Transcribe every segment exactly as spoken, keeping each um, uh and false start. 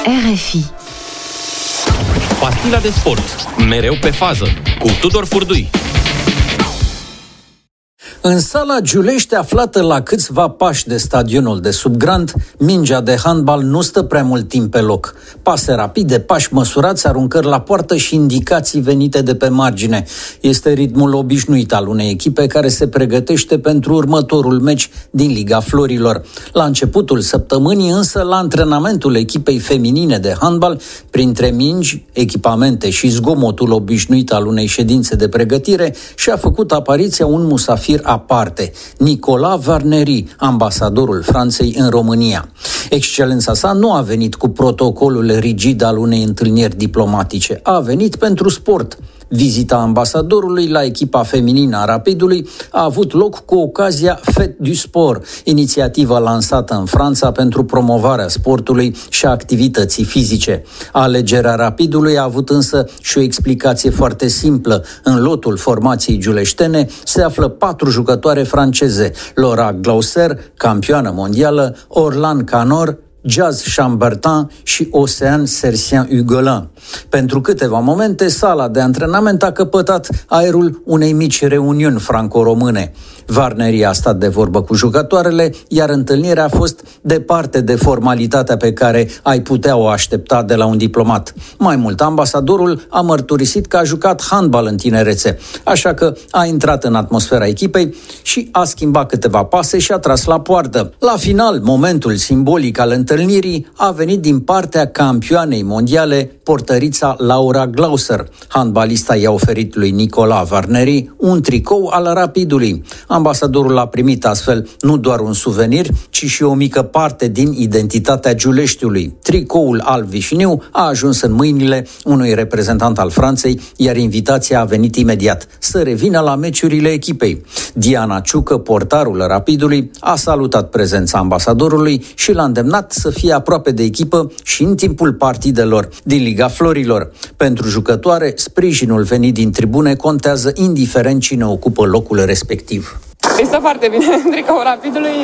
R F I. Pastila de sport, mereu pe fază, cu Tudor Furdui. În sala Giulești, aflată la câțiva pași de stadionul de sub Grand, mingea de handbal nu stă prea mult timp pe loc. Pase rapide, pași măsurați, aruncări la poartă și indicații venite de pe margine. Este ritmul obișnuit al unei echipe care se pregătește pentru următorul meci din Liga Florilor. La începutul săptămânii, însă, la antrenamentul echipei feminine de handbal, printre mingi, echipamente și zgomotul obișnuit al unei ședințe de pregătire, și-a făcut apariția un musafir aparte, Nicolas Varneri, ambasadorul Franței în România. Excelența sa nu a venit cu protocolul rigid al unei întâlniri diplomatice, a venit pentru sport. Vizita ambasadorului la echipa feminină a Rapidului a avut loc cu ocazia Fête du Sport, inițiativă lansată în Franța pentru promovarea sportului și a activității fizice. Alegerea Rapidului a avut însă și o explicație foarte simplă. În lotul formației giuleștene se află patru jucătoare franceze: Laura Glauser, campioană mondială, Orlan Canor, Jazz Chambertin și Océane Sercien-Hugolin. Pentru câteva momente, sala de antrenament a căpătat aerul unei mici reuniuni franco-române. Varneri a stat de vorbă cu jucătoarele, iar întâlnirea a fost departe de formalitatea pe care ai putea o aștepta de la un diplomat. Mai mult, ambasadorul a mărturisit că a jucat handbal în tinerețe, așa că a intrat în atmosfera echipei și a schimbat câteva pase și a tras la poartă. La final, momentul simbolic al întâlnirii a venit din partea campioanei mondiale, portărița Laura Glauser. Handbalista i-a oferit lui Nicolas Varneri un tricou al Rapidului. Ambasadorul a primit astfel nu doar un suvenir, ci și o mică parte din identitatea Giuleștiului. Tricoul alb vișiniu a ajuns în mâinile unui reprezentant al Franței, iar invitația a venit imediat să revină la meciurile echipei. Diana Ciucă, portarul Rapidului, a salutat prezența ambasadorului și l-a îndemnat să fie aproape de echipă și în timpul partidelor din Liga Florilor. Pentru jucătoare, sprijinul venit din tribune contează indiferent cine ocupă locul respectiv. Este foarte bine în tricoul Rapidului.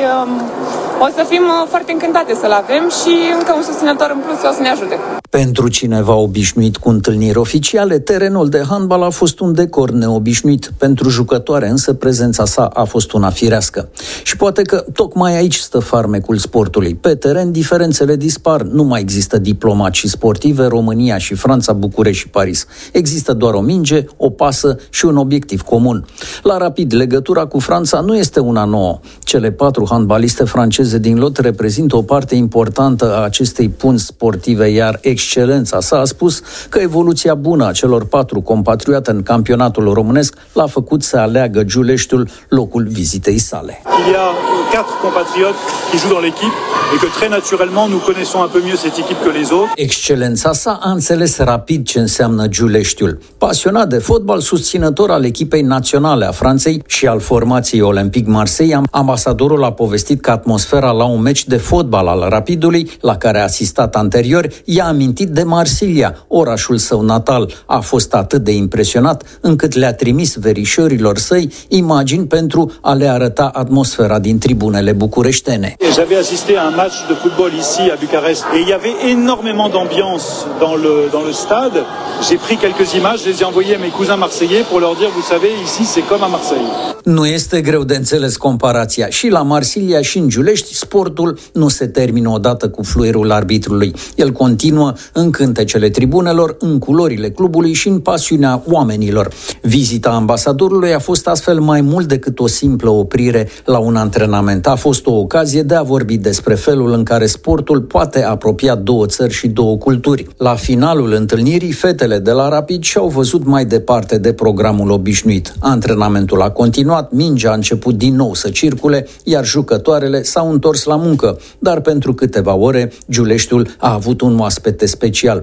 O să fim foarte încântate să-l avem și încă un susținător în plus o să ne ajute. Pentru cineva obișnuit cu întâlniri oficiale, terenul de handbal a fost un decor neobișnuit. Pentru jucătoare, însă, prezența sa a fost una firească. Și poate că tocmai aici stă farmecul sportului. Pe teren, diferențele dispar. Nu mai există diplomați sportive, România și Franța, București și Paris. Există doar o minge, o pasă și un obiectiv comun. La Rapid, legătura cu Franța nu este una nouă. Cele patru handbaliste franceze din lot reprezintă o parte importantă a acestei punți sportive, iar excelența sa a spus că evoluția bună a celor patru compatriote în campionatul românesc l-a făcut să aleagă Giuleștiul locul vizitei sale. Il y a quatre compatriotes qui jouent dans l'équipe et que très naturellement nous connaissons un peu mieux cette équipe que les autres. Excelența sa a înțeles rapid ce înseamnă Giuleștiul. Pasionat de fotbal, susținător al echipei naționale a Franței și al formației Olympique Marseille, ambasadorul a povestit că atmosfera la un meci de fotbal al Rapidului, la care a asistat anterior, i-a amintit de Marsilia. Orașul său natal a fost atât de impresionat încât le-a trimis verișorilor săi imagini pentru a le arăta atmosfera din tribunele bucureștene. J'avais assisté à un match de football ici à Bucarest et il y avait énormément d'ambiance dans le dans le stade. J'ai pris quelques images, je les ai envoyées à mes cousins marseillais pour leur dire, vous savez, ici c'est comme à Marseille. Nu este greu de înțeles comparația. Și la Marsilia și în Giulești, sportul nu se termină odată cu fluierul arbitrului. El continuă în cântecele tribunelor, în culorile clubului și în pasiunea oamenilor. Vizita ambasadorului a fost astfel mai mult decât o simplă oprire la un antrenament. A fost o ocazie de a vorbi despre felul în care sportul poate apropia două țări și două culturi. La finalul întâlnirii, fetele de la Rapid și-au văzut mai departe de programul obișnuit. Antrenamentul a continuat, mingea a început din nou să circule, iar jucătoarele s-au întors la muncă. Dar pentru câteva ore, Giuleștiul a avut un oaspete special.